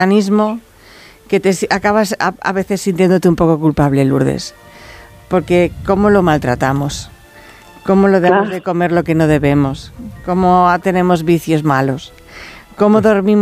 organismo que acabas a veces sintiéndote un poco culpable, Lourdes, porque cómo lo maltratamos, cómo lo damos de comer lo que no debemos, cómo tenemos vicios malos, cómo dormimos